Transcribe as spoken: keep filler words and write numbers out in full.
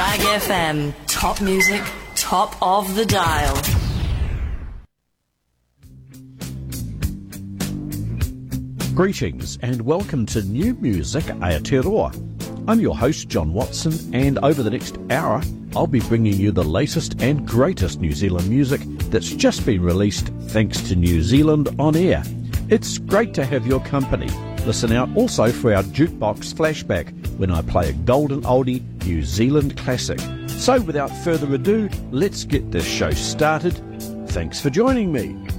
Rag F M. Top music, top of the dial. Greetings and welcome to New Music Aotearoa. I'm your host John Watson, and over the next hour I'll be bringing you the latest and greatest New Zealand music that's just been released thanks to New Zealand On Air. It's great to have your company. Listen out also for our Jukebox Flashback when I play a golden oldie New Zealand classic. So without further ado, let's get this show started. Thanks for joining me.